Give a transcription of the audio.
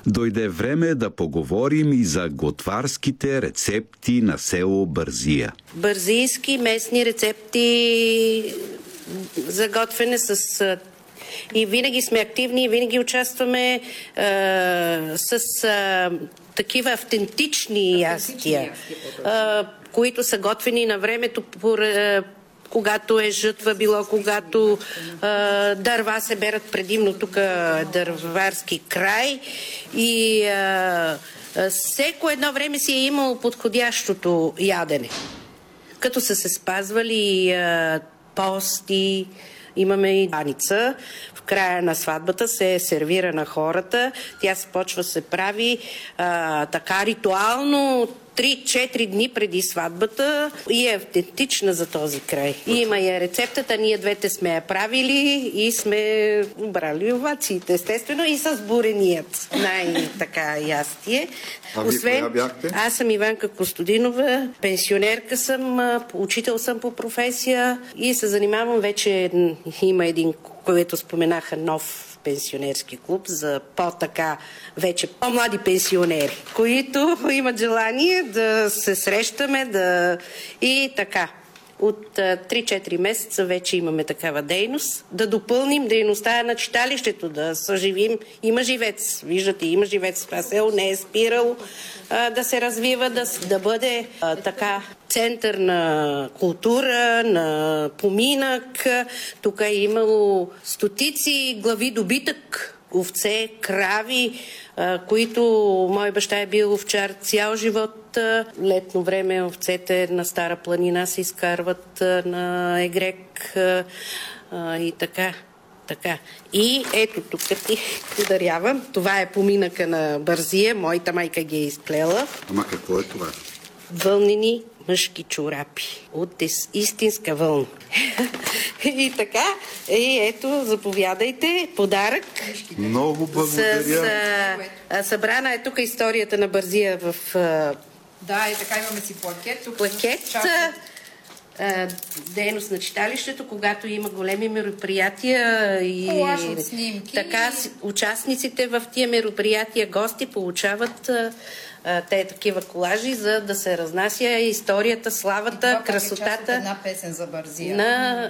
Дойде време да поговорим и за готварските рецепти на село Бързия. Бързийски местни рецепти за готвене и винаги сме активни, и винаги участваме с такива автентични ястия, които са готвени на времето, когато е жътва било, когато дърва се берат предимно тук дърварски край и всеко едно време си е имало подходящото ядене. Като са се спазвали пости, имаме и баница. В края на сватбата се сервира на хората. Тя почва се прави така ритуално 3-4 дни преди сватбата и е автентична за този край. Има я рецептата, ние двете сме я правили и сме брали овациите, естествено, и с буреният. Най-така ястие. Освен, бяхте? Аз съм Иванка Костадинова, пенсионерка съм, учител съм по професия и се занимавам вече, има един, който споменаха, нов пенсионерски клуб за вече по-млади пенсионери, които имат желание да се срещаме и така. От 3-4 месеца вече имаме такава дейност. Да допълним дейността на читалището, да съживим. Има живец. Виждате, има живец. Това село не е спирало да се развива, да бъде така център на култура, на поминък. Тук е имало стотици глави добитък, овце, крави, които мой баща е бил овчар цял живот. Летно време овцете на Стара планина се изкарват на егрек и така. И ето тук ти ударявам. Това е поминъка на Бързия. Моята майка ги е изклела. Ама какво е това? Вълнени мъжки чорапи от истинска вълна. И така, ето, заповядайте, подарък. Много благодаря. Събрана е тук историята на Бързия в... Да, и така имаме си плакет. Плакет, дейност на читалището, когато има големи мероприятия и снимки. Така участниците в тия мероприятия, гости получават те такива колажи, за да се разнася историята, славата, красотата една песен за Бързия. На